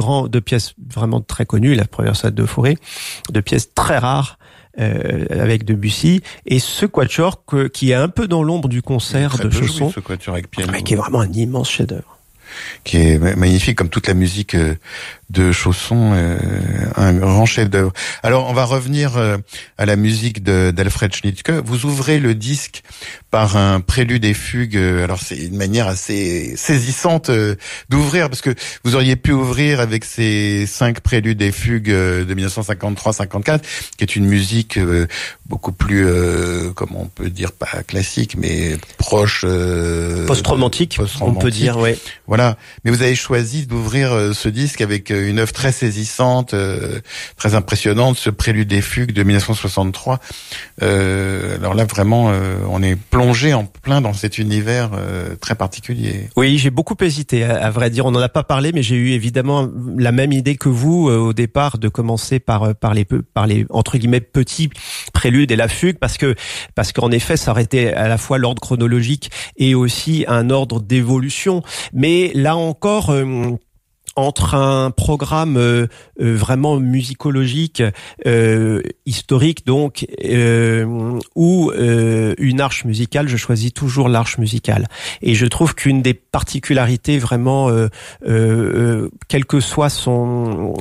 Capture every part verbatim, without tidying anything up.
grands, deux pièces vraiment très connues, la première sonate de Fauré, deux pièces très rares. Euh, avec Debussy, et ce quatuor que, qui est un peu dans l'ombre du concert de Chausson, joué, ce quatuor avec piano, mais qui est vraiment un immense chef-d'œuvre, qui est magnifique comme toute la musique de Chausson, euh, un grand chef-d'œuvre. Alors on va revenir euh, à la musique de, d'Alfred Schnittke. Vous ouvrez le disque par un prélude et fugue. Alors c'est une manière assez saisissante euh, d'ouvrir, parce que vous auriez pu ouvrir avec ces cinq préludes et fugues de dix-neuf cent cinquante-trois cinquante-quatre, qui est une musique euh, beaucoup plus, euh, comment on peut dire, pas classique, mais proche, euh, post-romantique, post-romantique, on peut dire, oui. Voilà. Mais vous avez choisi d'ouvrir euh, ce disque avec une œuvre très saisissante, euh, très impressionnante, ce prélude et fugue de dix-neuf cent soixante-trois. Euh, alors là, vraiment, euh, on est plongé en plein dans cet univers euh, très particulier. Oui, j'ai beaucoup hésité, à, à vrai dire. On n'en a pas parlé, mais j'ai eu évidemment la même idée que vous euh, au départ, de commencer par par les par les entre guillemets petits préludes et la fugue, parce que parce qu'en effet, ça aurait été à la fois l'ordre chronologique et aussi un ordre d'évolution. Mais là encore, euh, entre un programme euh, euh, vraiment musicologique, euh, historique donc, euh, ou euh, une arche musicale, je choisis toujours l'arche musicale. Et je trouve qu'une des particularités vraiment, euh, euh, quelle que soit son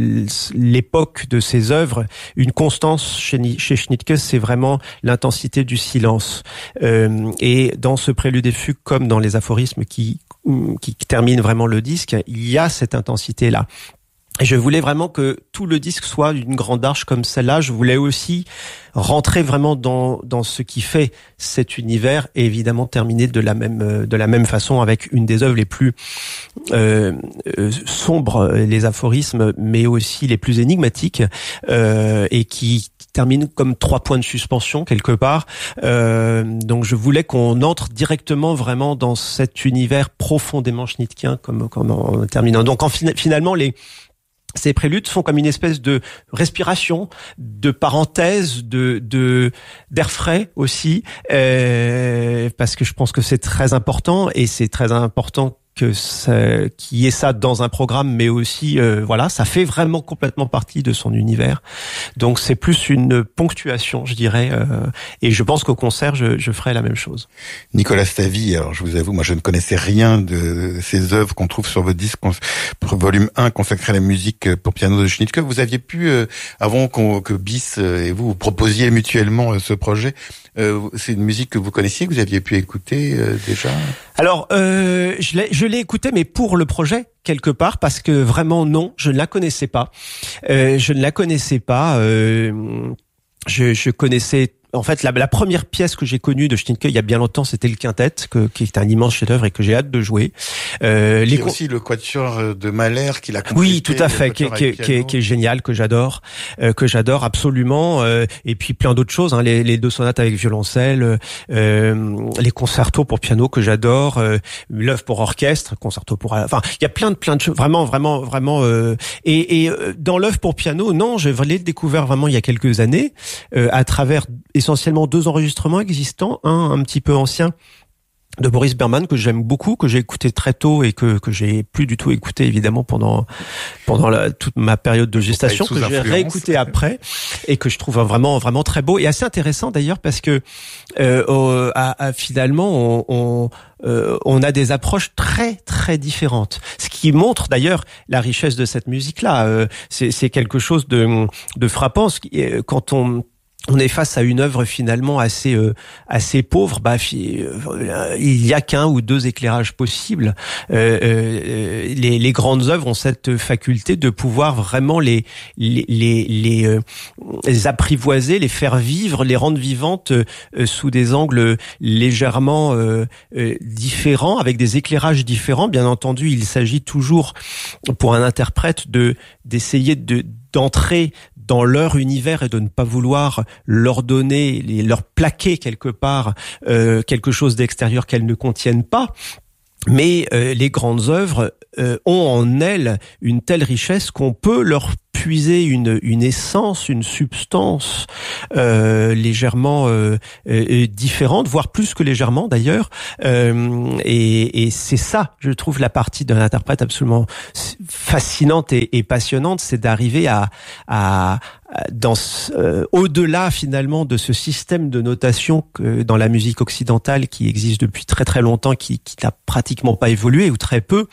l'époque de ses œuvres, une constance chez, chez Schnittke, c'est vraiment l'intensité du silence. Euh, et dans ce prélude et fugue, comme dans les aphorismes qui qui termine vraiment le disque, il y a cette intensité-là. Et je voulais vraiment que tout le disque soit une grande arche comme celle-là. Je voulais aussi rentrer vraiment dans dans ce qui fait cet univers, et évidemment terminer de la même de la même façon avec une des œuvres les plus euh, euh, sombres, les aphorismes, mais aussi les plus énigmatiques, euh, et qui termine comme trois points de suspension quelque part. Euh, donc je voulais qu'on entre directement vraiment dans cet univers profondément schnittkien, comme, comme en terminant. Donc en fin, finalement les ces préludes font comme une espèce de respiration, de parenthèse, de de d'air frais aussi, euh, parce que je pense que c'est très important, et c'est très important que ça, qu'il y ait ça dans un programme, mais aussi euh, voilà, ça fait vraiment complètement partie de son univers. Donc c'est plus une ponctuation, je dirais, euh, et je pense qu'au concert, je, je ferai la même chose. Nicolas Stavy, alors je vous avoue, moi je ne connaissais rien de ces œuvres qu'on trouve sur votre disque, volume un consacré à la musique pour piano de Schnittke. Vous aviez pu, euh, avant qu'on, que Bis et vous, vous proposiez mutuellement euh, ce projet, euh, c'est une musique que vous connaissiez, que vous aviez pu écouter euh, déjà? Alors, euh, je l'ai, je l'ai écouté, mais pour le projet, quelque part, parce que vraiment, non, je ne la connaissais pas. Euh, je ne la connaissais pas. Euh, je, je connaissais... En fait, la, la première pièce que j'ai connue de Schnittke il y a bien longtemps, c'était le quintet, que, qui est un immense chef-d'œuvre et que j'ai hâte de jouer. Euh, les aussi le quatuor de Mahler qui l'a complété. Oui, tout à fait, qui, qui, qui, est, qui est génial, que j'adore, euh, que j'adore absolument. Euh, et puis plein d'autres choses, hein, les, les deux sonates avec violoncelle, euh, les concertos pour piano que j'adore, euh, l'œuvre pour orchestre, concerto pour, enfin, il y a plein de plein de choses, vraiment, vraiment, vraiment. Euh, et, et dans l'œuvre pour piano, non, je l'ai découvert vraiment il y a quelques années euh, à travers essentiellement deux enregistrements existants, un un petit peu ancien de Boris Berman que j'aime beaucoup, que j'ai écouté très tôt et que que j'ai plus du tout écouté évidemment pendant pendant la, toute ma période de gestation, que j'ai réécouté après et que je trouve vraiment vraiment très beau et assez intéressant d'ailleurs, parce que euh, à, à, finalement on, on Euh, on a des approches très très différentes, ce qui montre d'ailleurs la richesse de cette musique-là. Euh, c'est, c'est quelque chose de, de frappant, quand on on est face à une œuvre finalement assez euh, assez pauvre, bah euh, il y a qu'un ou deux éclairages possibles. Euh, euh, les, les grandes œuvres ont cette faculté de pouvoir vraiment les les les les, euh, les apprivoiser, les faire vivre, les rendre vivantes euh, sous des angles légèrement euh, euh, différents, avec des éclairages différents. Bien entendu, il s'agit toujours pour un interprète de d'essayer de d'entrer dans leur univers et de ne pas vouloir leur donner, leur plaquer quelque part euh, quelque chose d'extérieur qu'elles ne contiennent pas. Mais euh, les grandes œuvres euh, ont en elles une telle richesse qu'on peut leur puiser une une essence, une substance euh, légèrement euh, euh, différente, voire plus que légèrement d'ailleurs. Euh, et, et c'est ça, je trouve, la partie de l'interprète absolument fascinante et, et passionnante, c'est d'arriver à à dans euh, au-delà finalement de ce système de notation que dans la musique occidentale qui existe depuis très très longtemps, qui qui n'a pratiquement pas évolué ou très peu.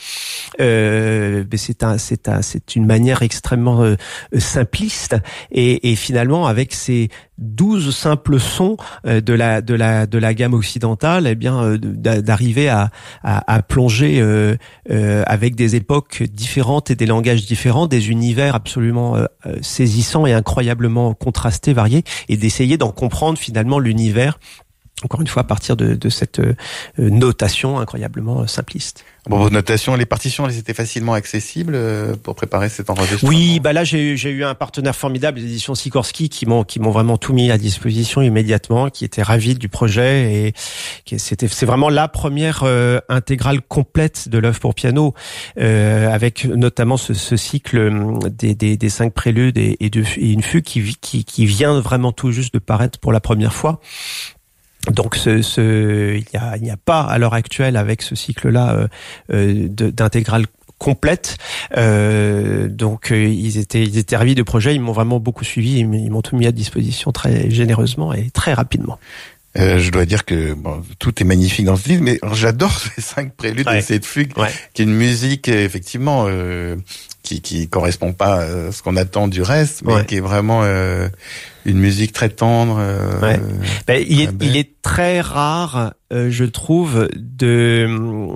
Euh, mais c'est un c'est un c'est une manière extrêmement euh, simpliste et, et finalement avec ces douze simples sons euh, de la de la de la gamme occidentale, eh bien euh, d'arriver à, à à plonger euh, euh, avec des époques différentes et des langages différents, des univers absolument euh, saisissants et incroyablement contrastés, variés, et d'essayer d'en comprendre finalement l'univers. Encore une fois, à partir de, de cette euh, notation incroyablement euh, simpliste. Bon, vos notations, les partitions, elles étaient facilement accessibles euh, pour préparer cet enregistrement? Oui, bah là j'ai, j'ai eu un partenaire formidable, les éditions Sikorsky, qui m'ont qui m'ont vraiment tout mis à disposition immédiatement, qui était ravi du projet et qui c'était c'est vraiment la première euh, intégrale complète de l'œuvre pour piano, euh, avec notamment ce, ce cycle des, des des cinq préludes et, et, de, et une fugue qui qui qui vient vraiment tout juste de paraître pour la première fois. Donc, ce, ce, il y a, il n'y a pas à l'heure actuelle avec ce cycle-là euh, euh, de, d'intégrale complète. Euh, donc, euh, ils étaient, ils étaient ravis du projet. Ils m'ont vraiment beaucoup suivi. Ils, ils m'ont tout mis à disposition très généreusement et très rapidement. Euh, je dois dire que bon, tout est magnifique dans ce livre, mais j'adore ces cinq préludes ouais. et cette fugue, ouais. qui est une musique effectivement euh, qui qui correspond pas à ce qu'on attend du reste, mais ouais. qui est vraiment euh, une musique très tendre. Euh, ouais. ben, il est belle. Il est très rare, euh, je trouve, de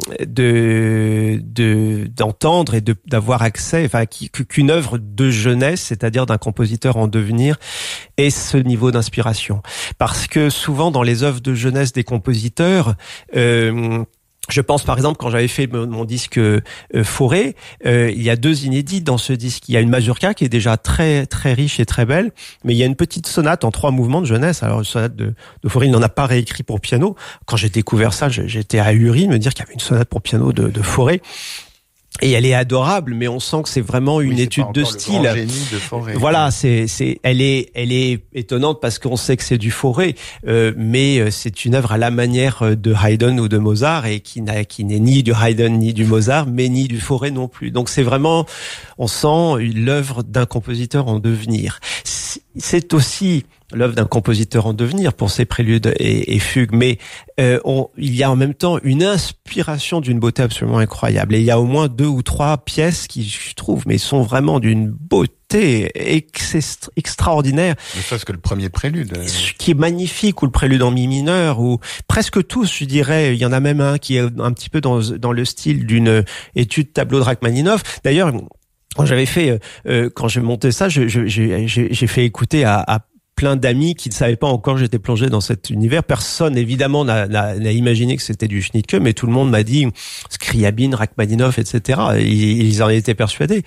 de de d'entendre et de d'avoir accès, enfin qu'une œuvre de jeunesse, c'est-à-dire d'un compositeur en devenir, ait ce niveau d'inspiration, parce que souvent dans les œuvres de jeunesse des compositeurs, euh, je pense par exemple quand j'avais fait mon, mon disque euh, Forêt, euh, il y a deux inédits dans ce disque. Il y a une mazurka qui est déjà très très riche et très belle, mais il y a une petite sonate en trois mouvements de jeunesse. Alors une sonate de, de Forêt, il n'en a pas réécrit pour piano. Quand j'ai découvert ça, j'étais ahuri de me dire qu'il y avait une sonate pour piano de, de Forêt. Et elle est adorable, mais on sent que c'est vraiment une oui, étude de style. Le grand génie de Fauré. Voilà, c'est, c'est, elle est, elle est étonnante parce qu'on sait que c'est du Fauré, euh, mais c'est une œuvre à la manière de Haydn ou de Mozart et qui n'a, qui n'est ni du Haydn ni du Mozart, mais ni du Fauré non plus. Donc c'est vraiment, on sent l'œuvre d'un compositeur en devenir. C'est aussi l'œuvre d'un compositeur en devenir pour ses préludes et, et fugues, mais euh, on, il y a en même temps une inspiration d'une beauté absolument incroyable. Et il y a au moins deux ou trois pièces qui, je trouve, mais sont vraiment d'une beauté ex- extraordinaire. Ne serait-ce que le premier prélude. Qui est magnifique, ou le prélude en mi mineur, ou presque tous, je dirais. Il y en a même un qui est un petit peu dans, dans le style d'une étude tableau de Rachmaninoff. D'ailleurs, quand j'avais fait, euh, quand j'ai monté ça, je, je, j'ai, j'ai fait écouter à, à plein d'amis qui ne savaient pas encore que j'étais plongé dans cet univers. Personne, évidemment, n'a, n'a, n'a imaginé que c'était du Schnittke, mais tout le monde m'a dit Scriabine, Rachmaninoff, et cetera. Ils, ils en étaient persuadés.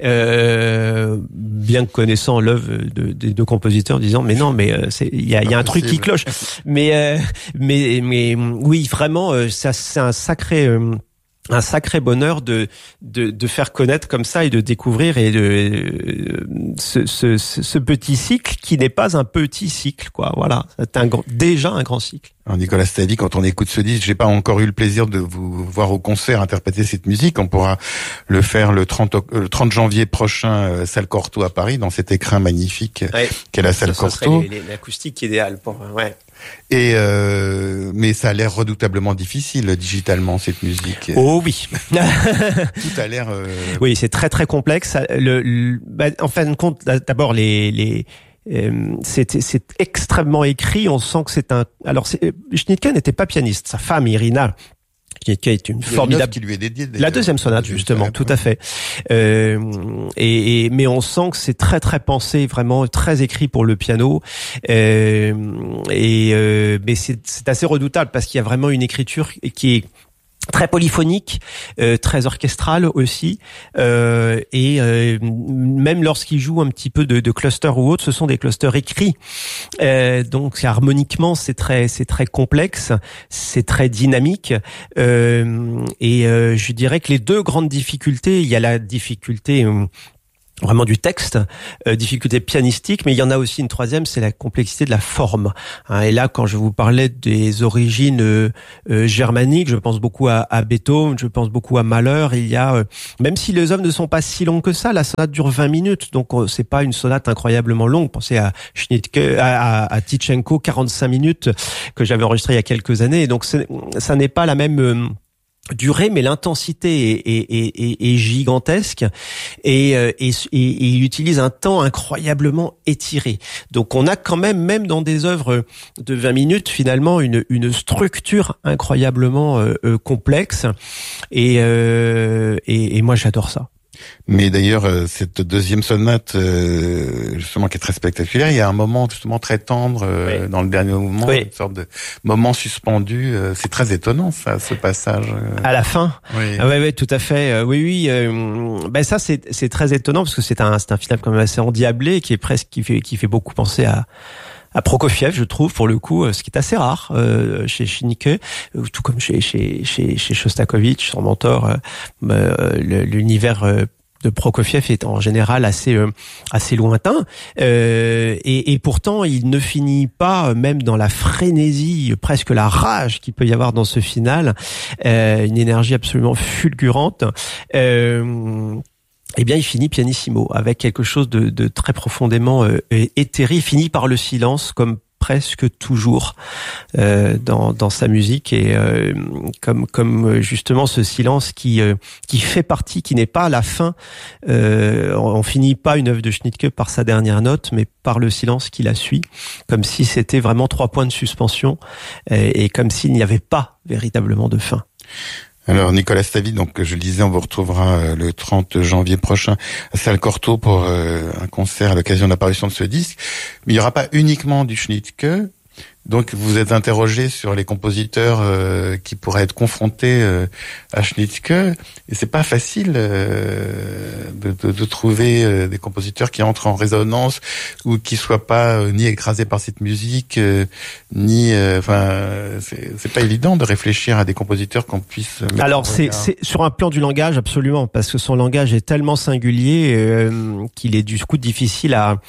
Euh, bien que connaissant l'œuvre de, des deux compositeurs, disant mais non, mais c'est il y a, y a un truc qui cloche. Mais euh, mais mais oui, vraiment, ça c'est un sacré. Euh, un sacré bonheur de, de de faire connaître comme ça et de découvrir et de euh, ce, ce ce petit cycle qui n'est pas un petit cycle, quoi. Voilà, c'est un déjà un grand cycle. Alors Nicolas Stavi, quand on écoute ce disque, j'ai pas encore eu le plaisir de vous voir au concert interpréter cette musique. On pourra le faire le trente, le trente janvier prochain, euh, salle Cortot à Paris, dans cet écrin magnifique ouais, qu'est la salle Cortot. C'est l'acoustique idéale pour, ouais. Et euh, mais ça a l'air redoutablement difficile digitalement cette musique. Oh oui. Tout a l'air. Euh... Oui, c'est très très complexe. Le, le bah, en fin de compte, d'abord les les Euh, c'est, c'est extrêmement écrit. On sent que c'est un. Alors, c'est, Schnittke n'était pas pianiste. Sa femme Irina Schnittke est une formidable. Qui lui est dédiée, la deuxième sonate, justement, sonate, tout ouais. à fait. Euh, et, et mais on sent que c'est très très pensé, vraiment très écrit pour le piano. Euh, et euh, mais c'est, c'est assez redoutable parce qu'il y a vraiment une écriture qui est très polyphonique, euh, très orchestrale aussi, euh, et euh, même lorsqu'il joue un petit peu de, de cluster ou autre, ce sont des clusters écrits. Euh, donc harmoniquement, c'est très, c'est très complexe, c'est très dynamique, euh, et euh, je dirais que les deux grandes difficultés, il y a la difficulté euh, vraiment du texte, euh, difficulté pianistique, mais il y en a aussi une troisième, c'est la complexité de la forme. Hein, et là, quand je vous parlais des origines euh, euh, germaniques, je pense beaucoup à, à Beethoven, je pense beaucoup à Mahler. Il y a, euh, même si les œuvres ne sont pas si longues que ça, la sonate dure vingt minutes, donc euh, c'est pas une sonate incroyablement longue. Pensez à Schnittke, à, à, à Tichenko, quarante-cinq minutes que j'avais enregistré il y a quelques années. Et donc ça n'est pas la même euh, durée, mais l'intensité est, est, est, est gigantesque et, et, et, et il utilise un temps incroyablement étiré. Donc on a quand même, même dans des œuvres de vingt minutes, finalement une, une structure incroyablement euh, complexe et, euh, et, et moi j'adore ça. Mais d'ailleurs, cette deuxième sonate, justement, qui est très spectaculaire, il y a un moment justement très tendre oui. dans le dernier mouvement, oui. une sorte de moment suspendu. C'est très étonnant, ça, ce passage. À la fin. Oui, ah, ouais, ouais, tout à fait. Oui, oui. Euh, ben ça, c'est c'est très étonnant parce que c'est un c'est un final quand même assez endiablé, qui est presque qui fait qui fait beaucoup penser à. à Prokofiev, je trouve, pour le coup, ce qui est assez rare euh, chez Schnittke, tout comme chez chez chez, chez Shostakovich, son mentor. Euh, l'univers de Prokofiev est en général assez euh, assez lointain, euh, et, et pourtant il ne finit pas, même dans la frénésie, presque la rage qu'il peut y avoir dans ce final, euh, une énergie absolument fulgurante. Euh, Eh bien, il finit pianissimo, avec quelque chose de, de très profondément euh, éthéré. Il finit par le silence, comme presque toujours euh, dans, dans sa musique, et euh, comme, comme justement ce silence qui, euh, qui fait partie, qui n'est pas la fin. Euh, on, on finit pas une œuvre de Schnittke par sa dernière note, mais par le silence qui la suit, comme si c'était vraiment trois points de suspension, et, et comme s'il n'y avait pas véritablement de fin. Alors Nicolas Stavi, donc je le disais, on vous retrouvera le trente janvier prochain à Salle Cortot pour euh, un concert à l'occasion de l'apparition de ce disque. Mais il n'y aura pas uniquement du Schnittke. Donc vous êtes interrogé sur les compositeurs euh, qui pourraient être confrontés euh, à Schnittke, et c'est pas facile euh, de, de, de trouver euh, des compositeurs qui entrent en résonance ou qui soient pas euh, ni écrasés par cette musique, euh, ni enfin euh, c'est, c'est pas évident de réfléchir à des compositeurs qu'on puisse mettre. Alors c'est, c'est sur un plan du langage, absolument, parce que son langage est tellement singulier euh, qu'il est du coup difficile à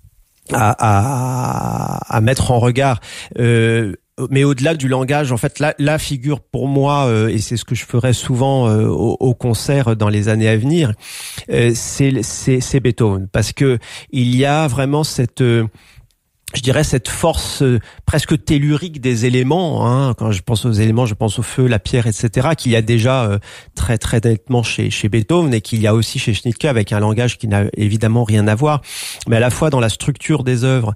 À, à, à mettre en regard. Euh, mais au-delà du langage, en fait, la, la figure pour moi, euh, et c'est ce que je ferai souvent euh, au, au concert dans les années à venir, euh, c'est, c'est, c'est Beethoven, parce que il y a vraiment cette euh, je dirais cette force euh, presque tellurique des éléments. Hein. Quand je pense aux éléments, je pense au feu, la pierre, et cetera, qu'il y a déjà euh, très très nettement chez chez Beethoven, et qu'il y a aussi chez Schnittke, avec un langage qui n'a évidemment rien à voir, mais à la fois dans la structure des œuvres,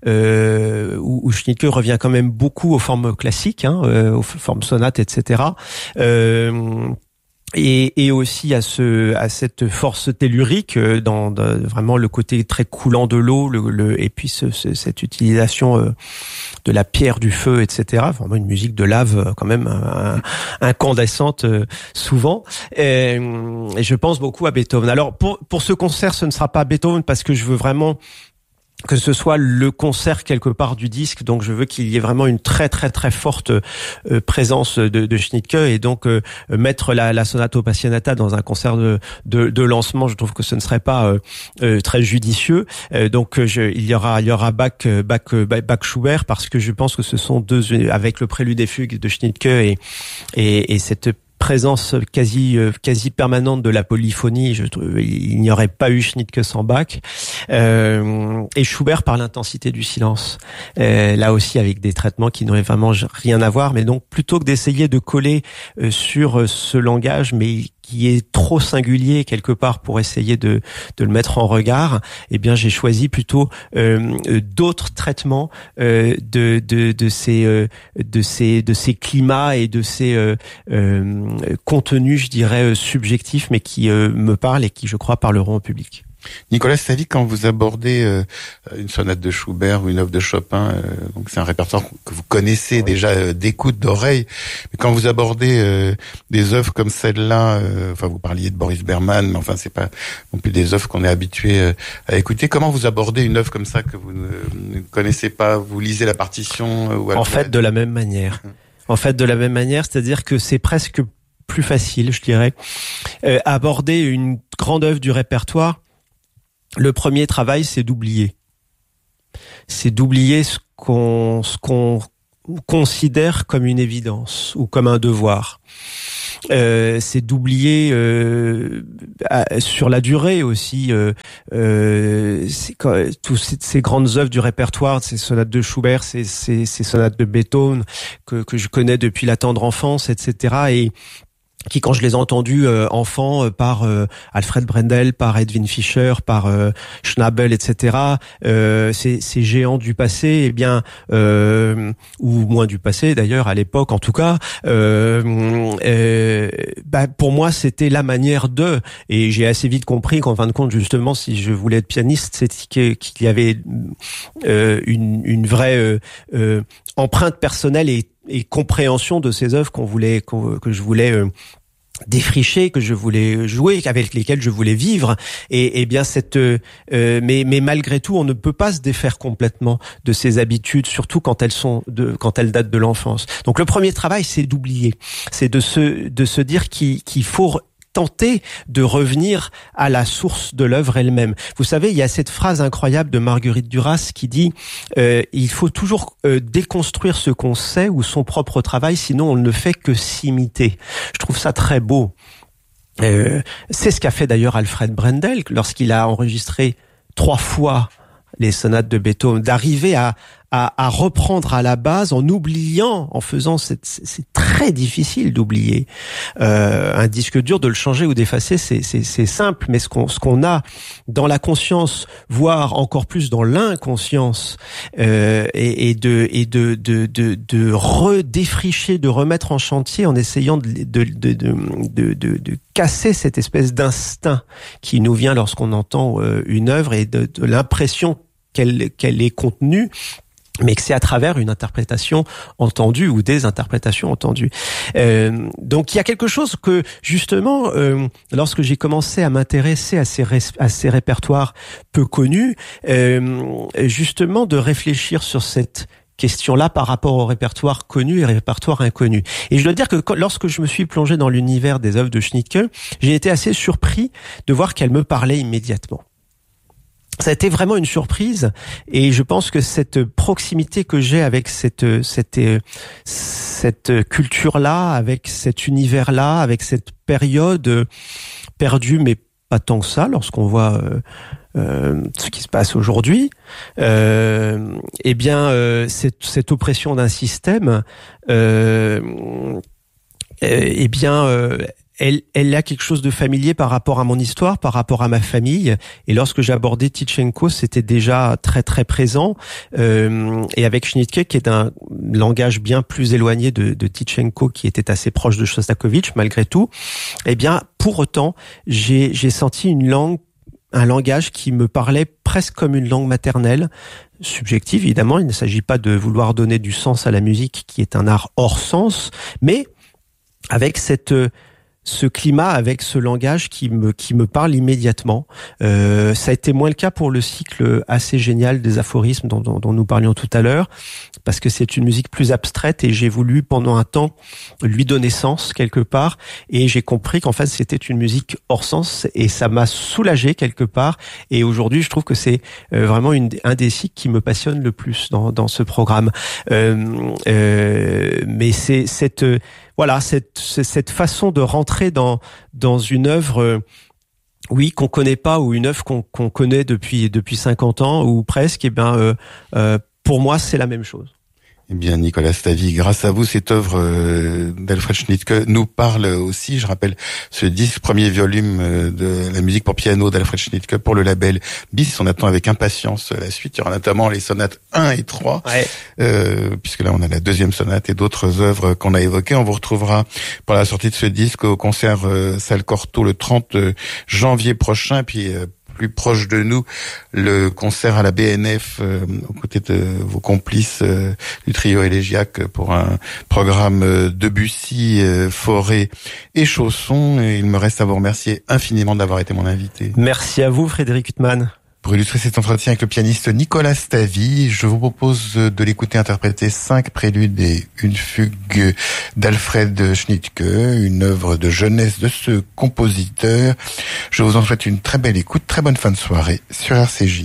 euh, où, où Schnittke revient quand même beaucoup aux formes classiques, hein, euh, aux formes sonates, et cetera. Euh, Et, et aussi à ce, à cette force tellurique dans, dans vraiment le côté très coulant de l'eau, le, le, et puis ce, ce, cette utilisation euh, de la pierre, du feu, et cetera. Vraiment une musique de lave quand même euh, incandescente euh, souvent. Et, et je pense beaucoup à Beethoven. Alors pour pour ce concert, ce ne sera pas Beethoven, parce que je veux vraiment que ce soit le concert quelque part du disque, donc je veux qu'il y ait vraiment une très très très forte euh, présence de, de Schnittke, et donc euh, mettre la, la sonate Appassionata dans un concert de, de, de lancement, je trouve que ce ne serait pas euh, euh, très judicieux. Euh, donc je, il y aura il y aura Bach Bach Bach Schubert, parce que je pense que ce sont deux, avec le prélude et fugue de Schnittke et et, et cette présence quasi quasi permanente de la polyphonie, je trouve, il n'y aurait pas eu Schnittke sans Bach, euh, et Schubert par l'intensité du silence, euh, là aussi avec des traitements qui n'auraient vraiment rien à voir, mais donc plutôt que d'essayer de coller euh, sur ce langage, mais qui est trop singulier quelque part pour essayer de de le mettre en regard, eh bien j'ai choisi plutôt euh, d'autres traitements euh, de de de ces euh, de ces de ces climats et de ces euh, euh, contenus, je dirais, subjectifs, mais qui euh, me parlent et qui, je crois, parleront au public. Nicolas Stavi, quand vous abordez euh, une sonate de Schubert ou une œuvre de Chopin, euh, donc c'est un répertoire que vous connaissez déjà euh, d'écoute, d'oreille, mais quand vous abordez euh, des œuvres comme celle-là, euh, enfin vous parliez de Boris Berman, mais enfin c'est pas non plus des œuvres qu'on est habitué euh, à écouter. Comment vous abordez une œuvre comme ça que vous ne, ne connaissez pas? Vous lisez la partition euh, ou En fait, de la même manière. En fait, de la même manière, c'est-à-dire que c'est presque plus facile, je dirais, euh, aborder une grande œuvre du répertoire Le premier travail, c'est d'oublier. C'est d'oublier ce qu'on, ce qu'on considère comme une évidence ou comme un devoir. Euh, c'est d'oublier euh, sur la durée aussi euh, euh, toutes ces, ces grandes œuvres du répertoire, ces sonates de Schubert, ces, ces, ces sonates de Beethoven que, que je connais depuis la tendre enfance, et cetera. Et qui, quand je les ai entendus euh, enfants euh, par euh, Alfred Brendel, par Edwin Fischer, par euh, Schnabel, et cetera, euh, ces, ces géants du passé, eh bien, euh, ou moins du passé d'ailleurs, à l'époque en tout cas, euh, euh, bah, pour moi c'était la manière de, et j'ai assez vite compris qu'en fin de compte, justement, si je voulais être pianiste, c'est qu'il y avait euh, une, une vraie euh, euh, empreinte personnelle et et compréhension de ces œuvres qu'on voulait, qu'on, que je voulais euh, défricher, que je voulais jouer, avec lesquelles je voulais vivre. Et, et bien cette, euh, mais, mais malgré tout, on ne peut pas se défaire complètement de ces habitudes, surtout quand elles sont de, quand elles datent de l'enfance. Donc le premier travail, c'est d'oublier, c'est de se, de se dire qu'il, qu'il faut tenter de revenir à la source de l'œuvre elle-même. Vous savez, il y a cette phrase incroyable de Marguerite Duras qui dit euh, « Il faut toujours euh, déconstruire ce qu'on sait ou son propre travail, sinon on ne fait que s'imiter ». Je trouve ça très beau. Euh, c'est ce qu'a fait d'ailleurs Alfred Brendel lorsqu'il a enregistré trois fois les sonates de Beethoven, d'arriver à, à, à reprendre à la base en oubliant, en faisant cette, c'est très difficile d'oublier euh, un disque dur, de le changer ou d'effacer, c'est, c'est, c'est simple, mais ce qu'on, ce qu'on a dans la conscience, voire encore plus dans l'inconscience, euh, et, et de, et de, de, de, de redéfricher, de remettre en chantier en essayant de, de, de, de, de, de, de casser cette espèce d'instinct qui nous vient lorsqu'on entend euh, une œuvre et de, de l'impression qu'elle, qu'elle est contenue, mais que c'est à travers une interprétation entendue ou des interprétations entendues. Euh, donc il y a quelque chose que, justement, euh, lorsque j'ai commencé à m'intéresser à ces, ré- à ces répertoires peu connus, euh, justement de réfléchir sur cette question-là par rapport au répertoire connu et répertoire inconnu. Et je dois dire que quand, lorsque je me suis plongé dans l'univers des œuvres de Schnittke, j'ai été assez surpris de voir qu'elle me parlait immédiatement. Ça a été vraiment une surprise, et je pense que cette proximité que j'ai avec cette cette cette culture-là, avec cet univers-là, avec cette période perdue, mais pas tant que ça, lorsqu'on voit euh, euh, ce qui se passe aujourd'hui, euh, eh bien euh, cette cette oppression d'un système, euh, eh bien euh, Elle, elle a quelque chose de familier par rapport à mon histoire, par rapport à ma famille. Et lorsque j'ai abordé Tichenko, c'était déjà très très présent. Euh, et avec Schnittke, qui est un langage bien plus éloigné de, de Tichenko, qui était assez proche de Shostakovich, malgré tout, eh bien, pour autant, j'ai, j'ai senti une langue, un langage qui me parlait presque comme une langue maternelle, subjective évidemment. Il ne s'agit pas de vouloir donner du sens à la musique, qui est un art hors sens, mais avec cette ce climat, avec ce langage qui me qui me parle immédiatement. Euh, ça a été moins le cas pour le cycle assez génial des aphorismes dont, dont, dont nous parlions tout à l'heure, parce que c'est une musique plus abstraite et j'ai voulu pendant un temps lui donner sens quelque part, et j'ai compris qu'en fait c'était une musique hors sens, et ça m'a soulagé quelque part. Et aujourd'hui, je trouve que c'est vraiment une, un des cycles qui me passionne le plus dans, dans ce programme. Euh, euh, mais c'est cette Voilà, cette, cette façon de rentrer dans, dans une œuvre, euh, oui, qu'on connaît pas, ou une œuvre qu'on, qu'on connaît depuis, depuis cinquante ans, ou presque, eh ben, euh, euh, pour moi, c'est la même chose. Eh bien, Nicolas Stavy, grâce à vous, cette œuvre euh, d'Alfred Schnittke nous parle aussi. Je rappelle ce disque, premier volume euh, de la musique pour piano d'Alfred Schnittke pour le label Bis. On attend avec impatience la suite. Il y aura notamment les sonates un et trois, ouais. euh, puisque là, on a la deuxième sonate et d'autres œuvres qu'on a évoquées. On vous retrouvera pour la sortie de ce disque au concert euh, Salle Cortot le trente janvier prochain, puis euh, plus proche de nous, le concert à la B N F euh, aux côtés de vos complices euh, du trio élégiaque pour un programme euh, Debussy, euh, Fauré et Chausson. Et il me reste à vous remercier infiniment d'avoir été mon invité. Merci à vous, Frédéric Huttman. Pour illustrer cet entretien avec le pianiste Nicolas Stavi, je vous propose de l'écouter interpréter cinq préludes et une fugue d'Alfred Schnittke, une œuvre de jeunesse de ce compositeur. Je vous en souhaite une très belle écoute, très bonne fin de soirée sur R C J.